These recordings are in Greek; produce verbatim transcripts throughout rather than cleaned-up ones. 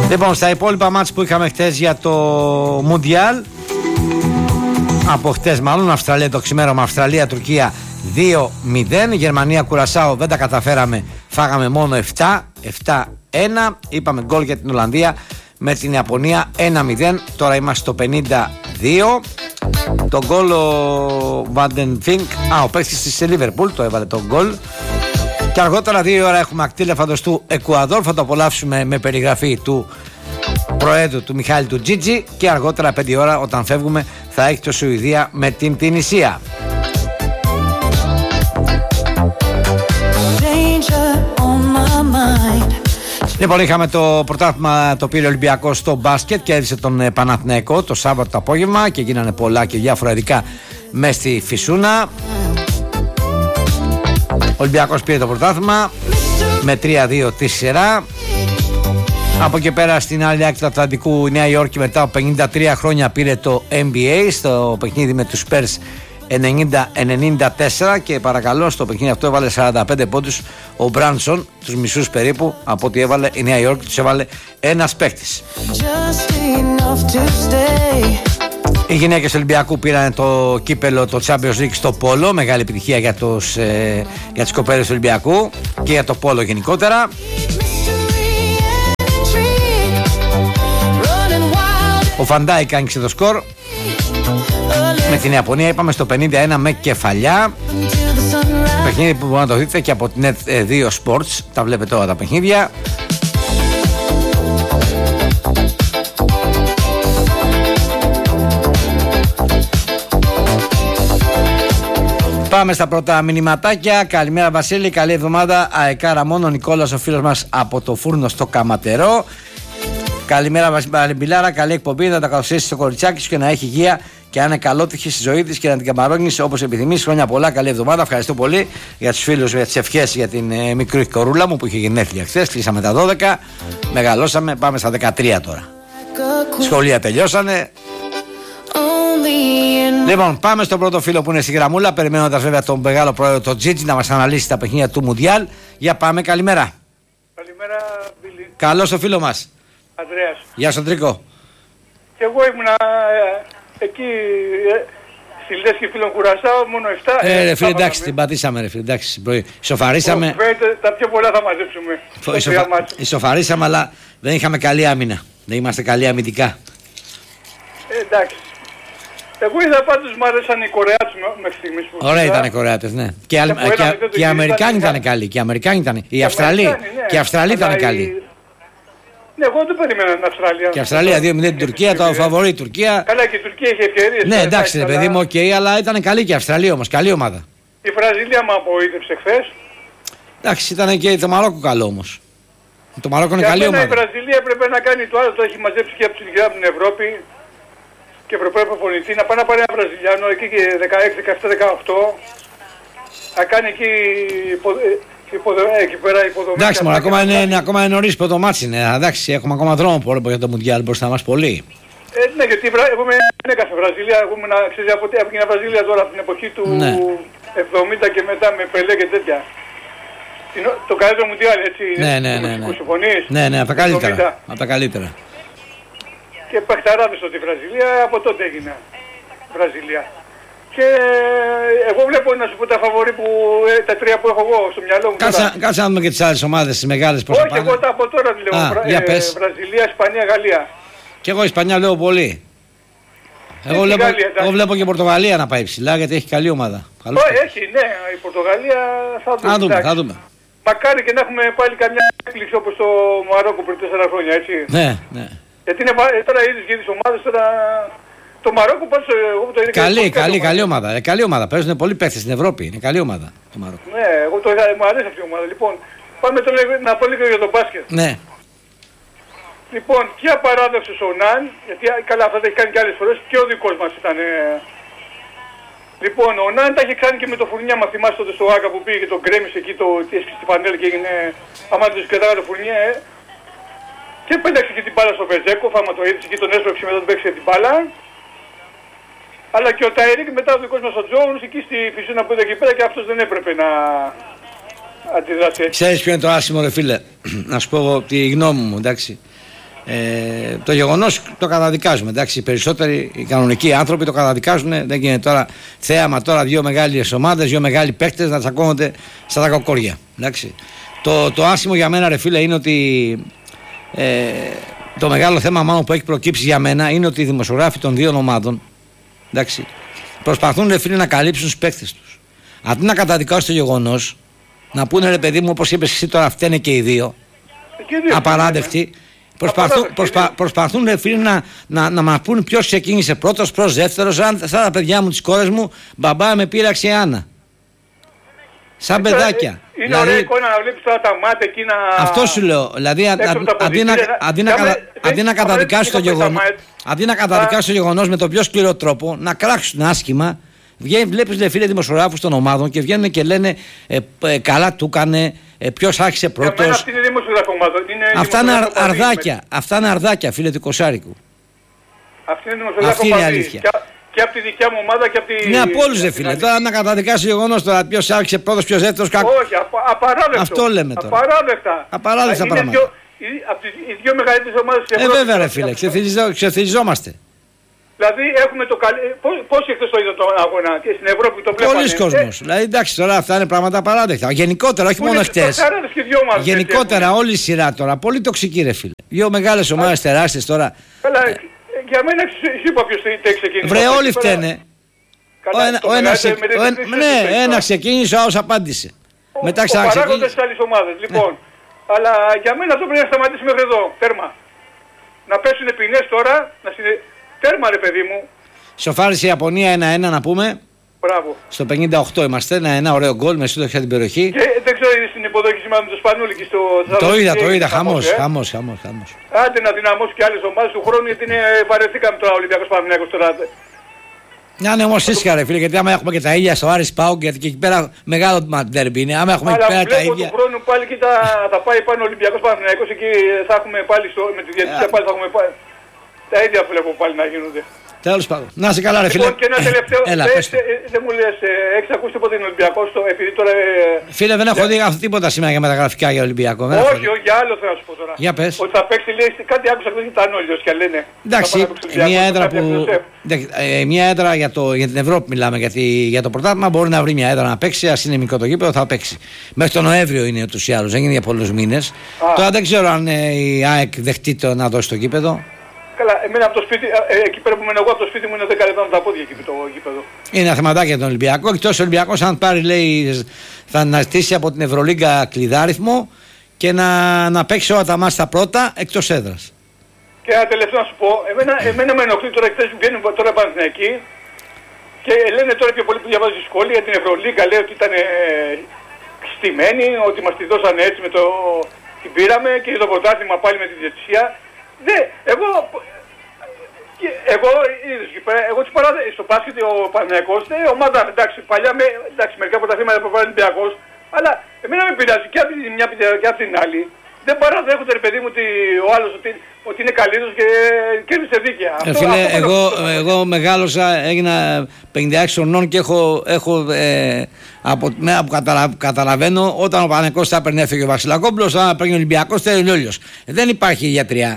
Λοιπόν, στα υπόλοιπα μάτς που είχαμε χτες για το Μουντιάλ, από χτες μάλλον, Αυστραλία το ξημέρωμα, Αυστραλία-Τουρκία δύο μηδέν, Γερμανία-Κουρασάο δεν τα καταφέραμε, φάγαμε μόνο επτά ένα, είπαμε γκολ για την Ολλανδία με την Ιαπωνία ένα μηδέν, τώρα είμαστε στο πενήντα δύο. Το γκολ ο Βάντεν Φίνκ, α, ο παίκτης της Λίβερπουλ το έβαλε το γκολ. Και αργότερα δύο ώρα έχουμε ακτήλεφαντος του Εκουαδόρ, θα το απολαύσουμε με περιγραφή του Προέδρου του Μιχάλη του Τζίτζι, και αργότερα πέντε ώρα όταν φεύγουμε θα έχει το Σουηδία με την Τινησία. Λοιπόν, είχαμε το πρωτάθλημα το πήρε Ολυμπιακό στο μπάσκετ και έδισε τον Παναθηναϊκό το Σάββατο το απόγευμα και γίνανε πολλά και διάφορα, ειδικά μες στη Φυσούνα. Ο Ολυμπιακός πήρε το πρωτάθλημα με τρία δύο τη σειρά. Από εκεί πέρα στην άλλη άκρη του Ατλαντικού η Νέα Υόρκη μετά από πενήντα τρία χρόνια πήρε το N B A στο παιχνίδι με τους Spurs ενενήντα ενενήντα τέσσερα, και παρακαλώ στο παιχνίδι αυτό έβαλε σαράντα πέντε πόντους ο Μπράνσον, τους μισούς περίπου από ό,τι έβαλε η Νέα Υόρκη, τους έβαλε ένας παίκτης. Οι γυναίκες του Ολυμπιακού πήραν το κύπελο, το Champions League στο πόλο, μεγάλη επιτυχία για, τους, ε, για τις κοπέλες του Ολυμπιακού και για το πόλο γενικότερα. Ο Φαντάικ άνοιξε το σκορ με την Ιαπωνία, είπαμε στο πενήντα ένα με κεφαλιά. Παιχνίδι που μπορείτε να το δείτε και από την Net δύο Sports, τα βλέπετε όλα τα παιχνίδια. Πάμε στα πρώτα μηνυματάκια. Καλημέρα Βασίλη, καλή εβδομάδα. Αεκάρα μόνο, Νικόλας ο φίλος μας από το Φούρνο στο Καματερό. Καλημέρα Βασιλμπιλάρα, καλή εκπομπή, να τα καλωσορίσει στο κοριτσάκι σου και να έχει υγεία και να είναι καλότυχη στη ζωή της και να την καμαρώνεις όπως επιθυμείς. Χρόνια πολλά, καλή εβδομάδα. Ευχαριστώ πολύ για τους φίλους, για τις ευχές για την ε, μικρή κορούλα μου που είχε γενέθλια χθες. Κλείσαμε τα δώδεκα, μεγαλώσαμε, πάμε στα δεκατρία τώρα. Σχολεία τελειώσανε. Λοιπόν, πάμε στο πρώτο φίλο που είναι στη γραμμούλα, περιμένοντας βέβαια τον μεγάλο πρόεδρο, τον Τζίτζι, να μας αναλύσει τα παιχνίδια του Μουντιάλ. Για πάμε, καλημέρα. Καλημέρα, Μπίλη. Καλώς το φίλο μας. Ανδρέας. Γεια σου Τρίκο. Και εγώ ήμουνα ε, εκεί ε, στη Λέσχη φίλων Κουρασάο, μόνο επτά. Ε, ρε φίλε, εντάξει, την πατήσαμε ρε φίλε, εντάξει, ισοφαρίσαμε. Φαίνεται, τα πιο πολλά θα μαζέψουμε. Ισοφα... Ισοφαρίσαμε, αλλά δεν είχαμε καλή άμυνα. Δεν είμαστε καλοί αμυντικά. Ε, εντάξει. Εγώ είδα πάντως μου άρεσαν οι Κορεάτες μέχρι στιγμής. Ωραία ήταν οι Κορεάτες, ναι. Και, και, και, και οι Αμερικάνοι ήταν καλοί. Και οι Αμερικάνοι ήταν. Οι Αυστραλοί. Ναι. Και οι Αυστραλοί ήταν καλοί. Ναι, εγώ δεν περίμενα την Αυστραλία. Και η Αυστραλία δύο μηδέν την Τουρκία, το φαβορί η Τουρκία. Καλά, και η Τουρκία είχε ευκαιρίες. Ναι, εντάξει, ρε παιδί μου, οκ, αλλά ήταν καλή και η Αυστραλία όμως. Καλή ομάδα. Η Βραζιλία μου απογοήτευσε χθες. Εντάξει, ήταν και το Μαρόκο καλό όμως. Το Μαρόκο είναι καλή ομάδα. Η Βραζιλία πρέπει να κάνει το άλλο, το έχει μαζέψει και από την Ευρώπη. Και Ευρωπαίο προπονητή να πάει να πάρει ένα Βραζιλιάνο εκεί και δεκαέξι, δεκαεπτά, δεκαοκτώ να κάνει εκεί, υποδο, εκεί πέρα υποδομή. Εντάξει, μόνο ακόμα είναι, είναι, ακόμα είναι νωρίς, πρώτο μάτς είναι. Εντάξει, έχουμε ακόμα δρόμο πόλεμο για το Μουντιάλ μπροστά μας πολύ. Ε, ναι, γιατί εγώ είμαι έκανα Βραζιλία, εγώ ήμουν, ξέρεις, από την Βραζιλία τώρα από την εποχή του ναι. εβδομήντα και μετά με Πελέ και τέτοια. Το καλύτερο Μουντιάλ, έτσι, ναι, ναι, ναι, ναι. συμφωνείς. Ναι, ναι, από τα καλύτερα. Από τα καλύτερα. Και παιχταράδες ότι η Βραζιλία από τότε έγινε Βραζιλία. Και εγώ βλέπω να σου πω τα φαβορί που τα τρία που έχω εγώ στο μυαλό μου. Κάτσε, κάτσε να δούμε και τις άλλες ομάδες, τις μεγάλες πώς θα πάνε. Όχι, εγώ τα από τώρα λέω. Α, Βρα, για ε, πες. Βραζιλία, Ισπανία, Γαλλία. Και εγώ Ισπανία λέω πολύ. Εγώ βλέπω, Γαλλία, εγώ βλέπω και Πορτογαλία να πάει ψηλά γιατί έχει καλή ομάδα. Όχι, έχει, ναι, η Πορτογαλία θα δούμε. Θα δούμε, θα δούμε. Μακάρι και να έχουμε πάλι καμιά έκπληξη όπως το Μαρόκο πριν τέσσερα χρόνια, έτσι. Ναι, ναι. Γιατί είναι, τώρα είδες και τις ομάδες τώρα... Το Μαρόκο πάντως εγώ το είδα. Καλή, καλή, καλή ομάδα. Ε, καλή ομάδα. Παίζουν πολλοί παίχτες στην Ευρώπη. Είναι καλή ομάδα το Μαρόκο. Ναι, εγώ το είδα, μου αρέσει αυτή η ομάδα. Λοιπόν, πάμε τώρα να πω λίγο για το μπάσκετ. Ναι. Λοιπόν, και απαράδευσος ο Ναν, γιατί καλά αυτά τα έχει κάνει και άλλες φορές, και ο δικός μας ήταν... Ε... Λοιπόν, ο Ναν τα είχε κάνει και με το Φουρνιά, μα θυμάσαι τότε στο Άκα που πήγε και τον γκρέμισε εκεί, το τι έσκησε στη φανέλα και έγινε... Άμα τους κρατάγα το Φουρνιά, ε... Και πέταξε και την μπάλα στο Βεζέκο, άμα το είδες εκεί τον έσπρωξε μετά τον παίξε την μπάλα. Αλλά και ο Ταϊρίκ μετά ο δικός μας ο Τζόουνς εκεί στη Φυσούνα που είδε εκεί πέρα και αυτός δεν έπρεπε να αντιδράσει έτσι. Ξέρεις ποιο είναι το άσημο ρε φίλε, να σου πω τη γνώμη μου, εντάξει. Ε, το γεγονός το καταδικάζουμε. Εντάξει, οι περισσότεροι οι κανονικοί άνθρωποι το καταδικάζουν. Δεν γίνεται τώρα θέαμα τώρα δύο μεγάλες ομάδες, δύο μεγάλοι παίκτες να τσακώνονται στα τα κοκόρια. Εντάξει. Το, το άσχημο για μένα, ρε φίλε, είναι ότι ε, το μεγάλο θέμα μάλλον που έχει προκύψει για μένα είναι ότι οι δημοσιογράφοι των δύο ομάδων, εντάξει, προσπαθούν, ρε φίλε, να καλύψουν τους παίκτες τους. Αντί να καταδικάσουν το γεγονός, να πούνε, ρε παιδί μου, όπως είπες εσύ τώρα, φταίνε και οι δύο. Και δύο απαράδεκτοι. Προσπαθούν, προσπα, προσπαθούν ρε φίλοι να, να, να μας πούν ποιος ξεκίνησε πρώτος, προς δεύτερος, σαν, σαν τα παιδιά μου, τις κόρες μου, μπαμπά με πείραξε η Άννα. Σαν παιδάκια. Είναι δηλαδή, ωραία εικόνα να βλέπεις τώρα τα μάτια εκεί να... Αυτό σου λέω, δηλαδή αντί να καταδικάσει το γεγονός, αντί να καταδικάσει το γεγονός με τον πιο σκληρό τρόπο, να κράξουν άσχημα, βλέπεις, ρε φίλε, δημοσιογράφους των ομάδων και βγαίνουν και λένε ε, ε, καλά του έκανε. Ε, ποιος άρχισε πρώτος. Αυτή είναι δημοσιογράφο ομάδα. Είναι αυτά είναι αρ, αρδάκια. Αυτά είναι αρδάκια, φίλε του Κοσάρικου. Αυτή είναι δημοσιογράφο ομάδα. Και, και από τη δικιά μου ομάδα και από τη. Ναι, από όλους, δε φίλε. Τώρα να καταδικάσει το γεγονός τώρα ποιος άρχισε πρώτος, ποιος δεύτερος. Κά... Όχι, απα, απαράδεκτο. Αυτό λέμε τώρα. Απαράδεκτα. Απαράδεκτα πράγματα. Πιο, οι, από τις οι δύο μεγαλύτερες ομάδες της Ευρώπης. Ε, βέβαια, ρε φίλε, ξεθυριζόμαστε. Δηλαδή έχουμε το καλ... Πόσοι χθες το είδα τον αγώνα και στην Ευρώπη το βλέπανε. Πολλοί κόσμος. Ε... Δηλαδή εντάξει τώρα αυτά είναι πράγματα απαράδεκτα. Γενικότερα, όχι μόνο χτες. Γενικότερα όλη η σειρά τώρα. Πολύ τοξική, ρε φίλε. Δύο μεγάλες ομάδες τεράστιες τώρα. Καλά, ε... για μένα σου είπα ποιος ξεκίνησε. Βρε, όλοι φταίνε. Ο ένας ξεκίνησε, ο άλλος απάντησε. Μετά ξαναξεκίνησε. Ο παράγοντες της άλλης ομάδας. Λοιπόν, αλλά για μένα αυτό πρέπει να σταματήσει μέχρι εδώ. Τέρμα. Να πέσουν ποινές τώρα, να συνε... Τέρμα, ρε παιδί μου. Σοφάρισε η Ιαπωνία ένα ένα να πούμε. Μπράβο. Στο πενήντα οκτώ είμαστε. Ένα, ένα ωραίο γκολ με σούτο για την περιοχή. Και δεν ξέρω, είναι στην υποδοχή σήμερα με το Σπανούλη και στο. Το είδα, το είδα. Χαμός, ε? χαμός, χαμός, χαμός. Άντε να δυναμώσει και άλλες ομάδες του χρόνου γιατί είναι, βαρεθήκαμε τώρα Ολυμπιακός Παναθηναϊκός τώρα. Να είναι όμως ήσυχα, ρε φίλε, γιατί άμα έχουμε και τα ίδια στο Άρης Πάοκ, γιατί και εκεί πέρα μεγάλο ντέρμπι είναι. Άμα έχουμε εκεί πέρα τα ίδια. Του χρόνου πάλι και θα πάει πάνω ο Ολυμπιακός Παναθηναϊκός εκεί θα έχουμε πάλι με τη διαιτησία πάλι θα έχουμε πάλι. Τα ίδια βλέπω πάλι να γίνονται. Τέλος πάντων. Να είσαι καλά, ρε φίλε. Λοιπόν, και ένα τελευταίο. Δεν μου λες, έχεις ακούσει τίποτα την Ολυμπιακό στο, επειδή τώρα. Φίλε, δεν έχω δει αυτό τίποτα σήμερα για μεταγραφικά για Ολυμπιακό. Όχι, όχι, για άλλο θέλω να σου πω τώρα. Για πες. Ότι θα παίξει, λέει, κάτι άκουσα χθες ήταν όλιος και λένε. Εντάξει, μια έδρα που. Μια έδρα για την Ευρώπη μιλάμε, γιατί για το πρωτάθλημα μπορεί να βρει μια έδρα να παίξει. Ας είναι μικρό το γήπεδο, θα παίξει. Μέχρι τον Νοέμβριο είναι ούτως ή άλλως, δεν είναι για πολλούς μήνες. Τώρα δεν ξέρω αν η ΑΕΚ δεχτεί το να δώσει το γήπεδο. Καλά, εμένα από το σπίτι, ε, εκεί πέρα που μένω εγώ από το σπίτι μου είναι δέκα λεπτά με τα πόδια εκεί το γήπεδο. Είναι ένα θεματάκι για τον Ολυμπιακό. Εκτός ο Ολυμπιακός, αν πάρει, λέει, θα αναστήσει από την Ευρωλίγκα κλειδάριθμο και να, να παίξει όλα τα μάτια πρώτα εκτός έδρας. Και ένα τελευταίο να σου πω, εμένα, εμένα με ενοχλεί τώρα χθες που βγαίνουν τώρα Παναθηναϊκοί και λένε τώρα πιο πολύ που διαβάζει σχόλια για την Ευρωλίγκα, λέει ότι ήταν ε, στημένοι, ότι μας τη δώσανε έτσι με το. Την πήραμε και για το πρωτάθλημα πάλι με τη διαιτησία. Ναι, εγώ, εγώ, εγώ τους παράδε, στο μπάσκετ ο Παναθηναϊκός, ναι, ομάδα, εντάξει, παλιά, με, εντάξει, μερικά από τα θέματα που πάρει ο Ολυμπιακός, αλλά εμένα με πειράζει και από την μια και από την άλλη. Δεν παραδέχονται, ρε παιδί μου, ότι ο άλλος ότι, ότι είναι καλύτερος και κέρδισε δίκαια. Ε, αυτό, φίλε, αυτό εγώ, εγώ μεγάλωσα, έγινα πενήντα έξι χρονών και έχω, έχω ε, από, με, από καταλα, καταλαβαίνω όταν ο Παναθηναϊκός θα έπαιρνε έφυγε ο Βασιλακόπουλος, όταν έπαιρνε ο Ολυμπιακός θα είναι Λιόλιος. Δεν υπάρχει γιατριά.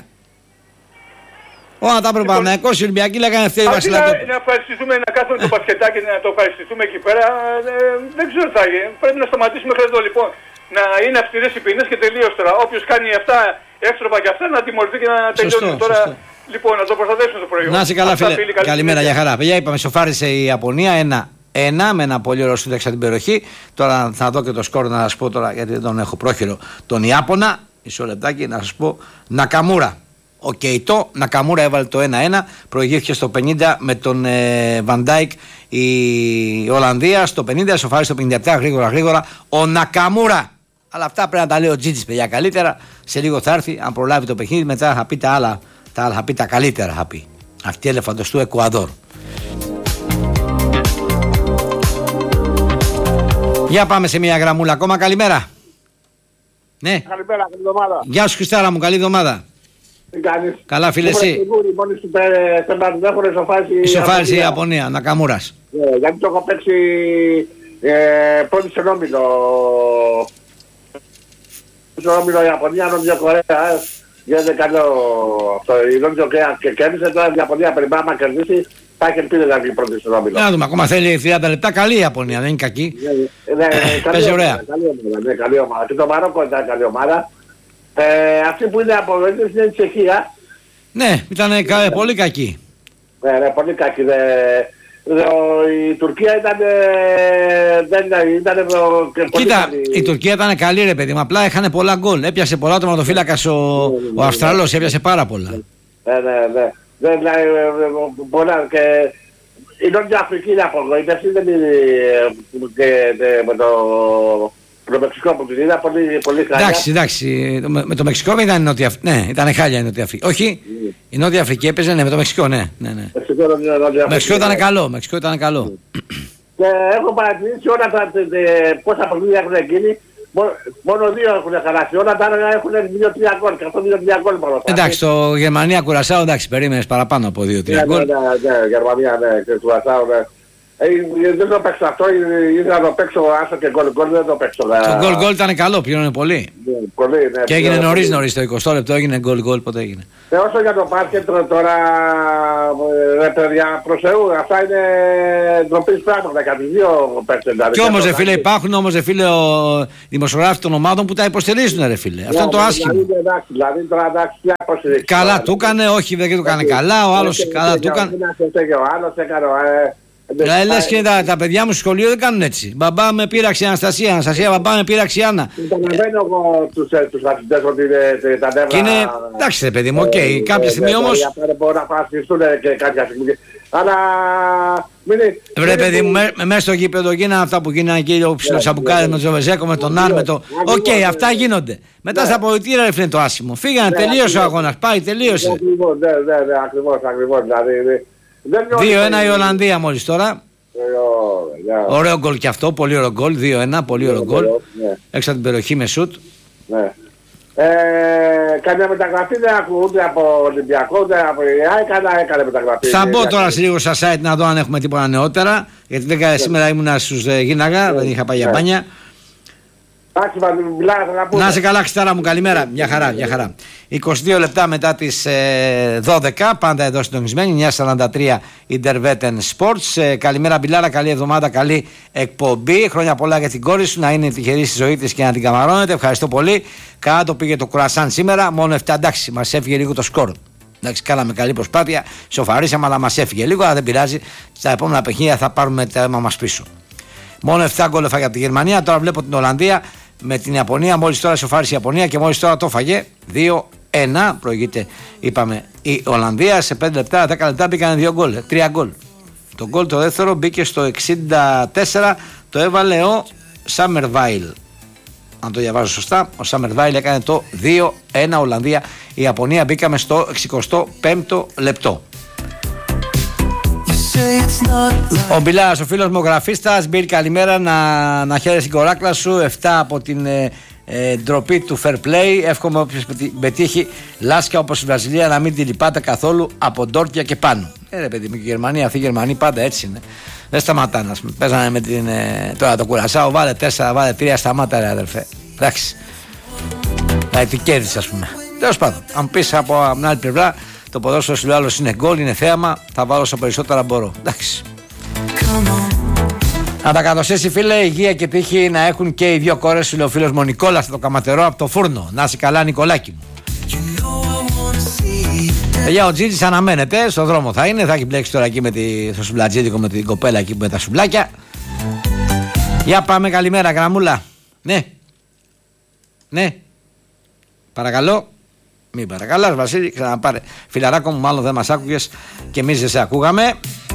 Όταν τα έπαιρνε ο Παναθηναϊκός, οι Ολυμπιακοί λέγανε φταίει ο Βασιλακόπουλος. Να, να ευχαριστηθούμε, να κάθουμε το μπασκετάκι να το ευχαριστηθούμε εκεί πέρα. Ε, δεν ξέρω τι θα γίνει. Πρέπει να σταματήσουμε μέχρι εδώ λοιπόν. Να είναι αυστηρές οι ποινές και τελείως τώρα. Όποιος κάνει αυτά έστροπα και αυτά να τιμωρηθεί και να τελειώσει τώρα. Σωστό. Λοιπόν, να το προστατεύσουμε το προϊόν. Να είσαι καλά, φίλε. Φίλοι, καλημέρα, για χαρά. Παιδιά, είπαμε, σοφάρισε η Ιαπωνία ένα ένα με ένα πολύ ωραίο σούτ εξ την περιοχή. Τώρα θα δω και το σκορ να σας πω τώρα, γιατί δεν τον έχω πρόχειρο, τον Ιάπωνα. Μισό λεπτάκι να σας πω. Νακαμούρα. Ο Κεϊτό Νακαμούρα έβαλε το ένα ένα. Προηγήθηκε στο πενήντα με τον Βαντάικ ε, η Ολλανδία. Στο πενήντα, σοφάρισε στο πενήντα επτά γρήγορα γρήγορα ο Νακαμούρα. Αλλά αυτά πρέπει να τα λέει ο Τζίτζης, παιδιά, καλύτερα. Σε λίγο θα έρθει, αν προλάβει το παιχνίδι, μετά θα πει τα άλλα, τα άλλα θα πει τα καλύτερα, θα πει. Αυτή η ελεφαντος του Εκουαδόρ. Για πάμε σε μια γραμμούλα ακόμα, καλημέρα. Ναι. Καλημέρα, καλή εβδομάδα. Γεια σου Χριστάρα μου, καλή εβδομάδα. Τι κάνεις? Καλά φίλε εσύ. Ισοφάρισε η Ιαπωνία, Νακαμούρας. Yeah, γιατί το έχω παίξει ε, πρώτη στον όμιλο. Στον όμιλο Ιαπωνία, Νότια Κορέα. Ε. γίνεται καλό αυτό. Η Νότιο και κέρδισε τώρα μια πονία περιμένει άμα κερδίσει. Θα έχει ελπίδα να βγει πρώτη στον όμιλο. Να δούμε, ακόμα θέλει τριάντα λεπτά. Καλή η Ιαπωνία, δεν είναι κακή. Ναι, ναι, παίζει ωραία. Καλή ομάδα, ναι, καλή ομάδα. Και το Μαρόκο ήταν καλή ομάδα. Ε, αυτή που είναι απογοήτευση είναι η Τσεχία. Ναι, ήταν κα, πολύ κακή. Ναι, ναι, πολύ κακή. Ναι. Η Τουρκία ήταν. Δεν ήταν. Κοίτα, η Τουρκία ήταν καλή, ρε παιδί μου. Απλά είχαν πολλά γκολ. Έπιασε πολλά τερματοφύλακας ο, ο Αυστραλός, έπιασε πάρα πολλά. Ναι, ναι, ναι. Δεν πολλά και η Νότια Αφρική είναι απογοήτευση, δεν είναι με το, το Μεξικό που την είδα, πολύ, πολύ χάλια. Εντάξει, εντάξει, με το Μεξικό δεν ήταν η Νότια Αφρική, ναι, ήταν χάλια η Νότια Αφρική. Όχι, mm. η Νότια Αφρική έπαιζε, ναι, με το Μεξικό, ναι. ναι, ναι. Μεξικό, Μεξικό ήταν καλό, Μεξικό ήταν καλό. Και έχω παρατηρήσει όλα τα πόσα παιχνίδια έχουν γίνει. Μόνο δύο έχουν χαλάσει. Όλα τα άλλα έχουν δύο τρία γκολ. Και αυτό δύο τρία γκολ μόνο. Εντάξει, το Γερμανία Κουρασάο, εντάξει, περίμενες παραπάνω από δύο τρία γκολ. Ναι, ναι, ναι, Γερμανία, ναι, και Κουρασάο, ναι. Ε, δεν το παίξω αυτό, ήθελα να το παίξω άσο και γκολ γκολ, δεν το παίξω. Το γκολ γκολ ήταν καλό, πλήρωνε πολύ. Ναι, πολύ, ναι. Και έγινε νωρίς νωρίς, το εικοστό λεπτό έγινε γκολ γκολ, πότε έγινε. Και όσο για το μπάσκετ τώρα, ρε παιδιά, προς Θεού, αυτά είναι ντροπής πράγματα για τις δύο παίκτες. Κι όμως ρε φίλε, υπάρχουν όμως ρε φίλε δημοσιογράφοι των ομάδων που τα υποστηρίζουν ρε φίλε. Αυτό είναι το άσχημο. Δηλαδή τώρα εντάξει, τι υποστηρίζει. Καλά του έκανε, όχι δεν του έκανε καλά, ο άλλος καλά του έκανε. Δηλαδή λες και τα, τα παιδιά μου στο σχολείο δεν κάνουν έτσι. Μπαμπά με πείραξε η Αναστασία, Αναστασία μπαμπά με πείραξε η Άννα. Καταλαβαίνω εγώ τους, τους αθλητές ότι είναι τα νεύρα. Είναι, εντάξει ρε παιδί μου, οκ, okay. κάποια στιγμή όμως. Μπορεί να φασιστούν και κάποια στιγμή. Αλλά μην είναι. Βρε παιδί μου, μέσα στο γήπεδο γίνανε αυτά που γίνανε εκεί, ο Ψιλοσαμπουκάδης με τον Ζοβεζέκο, με τον Ναν, με το. Οκ, αυτά γίνονται. Μετά στα αποδυτήρια ρε φίλε το άσημο. Φύγανε, τελείωσε ο αγώνας, πάει, τελείωσε. Ακριβώς, ναι, ναι, ακριβώς, ακριβώς. δύο ένα η Ολλανδία μόλις τώρα. Ωραίο γκολ και αυτό, πολύ ωραίο γκολ. δύο ένα, πολύ ωραίο γκολ. Έξω από την περιοχή με σουτ. Καμία μεταγραφή δεν ακούγονται από Ολυμπιακό, ούτε από ΙΑΕ, έκανε μεταγραφή. Θα μπω τώρα σε λίγο στα site να δω αν έχουμε τίποτα νεότερα. Γιατί σήμερα ήμουνα στους γίναγα, δεν είχα πάει για μπάνια. Να είσαι καλά Χριστάρα μου, καλημέρα, μια χαρά, μια χαρά. είκοσι δύο λεπτά μετά τις ε, δώδεκα, πάντα εδώ συντονισμένοι, εννιά σαράντα τρία Interveten Sports. ε, Καλημέρα Μπιλάρα, καλή εβδομάδα, καλή εκπομπή. Χρόνια πολλά για την κόρη σου, να είναι τυχερή στη ζωή της και να την καμαρώνετε. Ευχαριστώ πολύ. Καλά το πήγε το κουρασάν σήμερα, μόνο επτά, εντάξει, μας έφυγε λίγο το σκορ. Εντάξει, κάναμε καλή προσπάθεια, σοφαρίσαμε, αλλά μας έφυγε λίγο, αλλά δεν πειράζει. Στα επόμενα παιχνίδια θα πάρουμε το αίμα μας πίσω. Μόνο επτά γκολ έφαγε από τη Γερμανία, τώρα βλέπω την Ολλανδία με την Ιαπωνία, μόλις τώρα σοφάρισε η Ιαπωνία και μόλις τώρα το φαγε δύο ένα, προηγείται είπαμε η Ολλανδία, σε πέντε λεπτά, δέκα λεπτά μπήκαν δύο γκολ, τρία γκολ. Το γκολ το δεύτερο μπήκε στο εξήντα τέσσερα, το έβαλε ο Σάμερβάιλ. Αν το διαβάζω σωστά, ο Σάμερβάιλ έκανε το δύο ένα Ολλανδία, η Ιαπωνία μπήκαμε στο εξηκοστό πέμπτο λεπτό. Ο Μπιλάρας, ο φίλος μου, ο γραφίστας, Μπιλ, καλημέρα, να, να χαίρεσαι την κοράκλα σου. επτά από την ε, ε, ντροπή του fair play. Εύχομαι όποιος πετύχει λάσκα όπως η Βραζιλία να μην τη λυπάται καθόλου από ντόρτια και πάνω. Ε, ρε παιδί μου, και η Γερμανία, αυτοί οι Γερμανοί πάντα έτσι είναι. Δεν σταματάνε, ας πούμε. Παίζανε με την. Ε, τώρα το Κουρασάο, βάλε τέσσερα, βάλε τρία, σταμάτα, ρε αδερφέ. Εντάξει. Ε, τι κέρδισε, ας πούμε. Τέλος πάντων, αν πεις από την άλλη πλευρά. Το ποδόσφαιρο σου άλλο είναι γκολ, είναι θέαμα. Θα βάλω όσο περισσότερα μπορώ. Εντάξει. Να τα κατοσέσει φίλε, υγεία και τύχη να έχουν και οι δύο κόρες σου, λέει ο φίλος μου Νικόλας στο Καματερό από το φούρνο. Να είσαι καλά, Νικολάκη μου. Παιδιά, ο Τζίτζης αναμένεται, στον δρόμο θα είναι. Θα έχει μπλέξει τώρα εκεί με τη, στο σουμπλατζίδικο με την κοπέλα εκεί με τα σουμπλάκια. Για πάμε, καλημέρα, γραμμούλα. Ναι. Ναι. Παρακαλώ. Μην παρακαλάς Βασίλη, ξαναπάρε. Φιλαράκο μου, μάλλον δεν μας άκουγες και εμείς δεν σε ακούγαμε.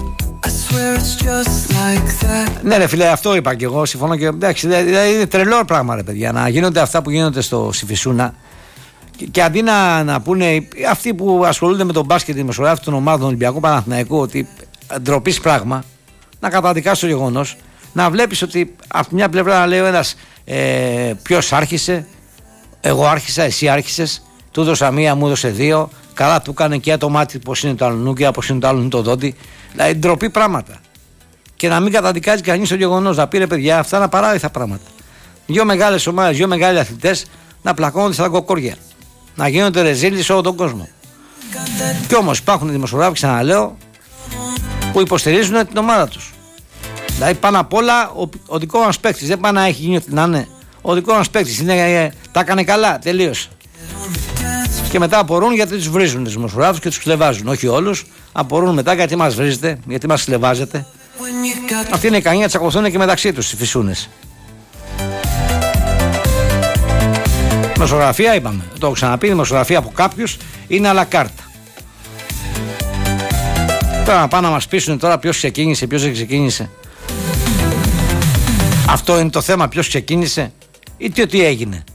Like ναι ρε φίλε, αυτό είπα και εγώ, συμφωνώ και εντάξει, δηλαδή είναι τρελό πράγμα ρε παιδιά, να γίνονται αυτά που γίνονται στο Σιφισούνα και, και αντί να, να πούνε αυτοί που ασχολούνται με τον μπάσκετ, οι δημοσιογράφοι των ομάδων Ολυμπιακού Παναθηναϊκού, ότι ντροπής πράγμα, να καταδικάσει το γεγονός, να βλέπεις ότι από μια πλευρά να λέει ο ένας ε, ποιος άρχισε, εγώ άρχισα, εσύ άρχισες. Του έδωσα μία, μου έδωσε δύο. Καλά του έκανε και το μάτι πως είναι το άλλο και πως είναι το άλλο το δόντι. Δηλαδή ντροπή πράγματα. Και να μην καταδικάζει κανείς το γεγονός. Να πει ρε παιδιά, αυτά είναι απαράδεκτα πράγματα. Δύο μεγάλες ομάδες, δύο μεγάλοι αθλητές να πλακώνονται στα κοκόρια. Να γίνονται ρεζίλοι σε όλο τον κόσμο. Κι όμως υπάρχουν δημοσιογράφοι, ξαναλέω, που υποστηρίζουν την ομάδα τους. Δηλαδή πάνω απ' όλα ο, ο δικό μας παίκτης. Δεν πάει να έχει γίνει ό,τι να είναι. Ο δικό μας παίκτης είναι, τα έκανε καλά, τελείωσε. Και μετά απορούν γιατί τους βρίζουν τους δημοσιογράφους και τους κλεβάζουν. Όχι όλους. Απορούν μετά γιατί μας βρίζετε, γιατί μας κλεβάζετε. Αυτή είναι η ικανή να τσακωθούν και μεταξύ τους οι φυσούνες. Δημοσιογραφία, είπαμε. Το έχω ξαναπεί. Η δημοσιογραφία από κάποιους είναι à la carte. Τώρα να πάνε να μας πείσουν τώρα ποιος ξεκίνησε, ποιος δεν ξεκίνησε. Αυτό είναι το θέμα, ποιος ξεκίνησε ή τι, τι έγινε.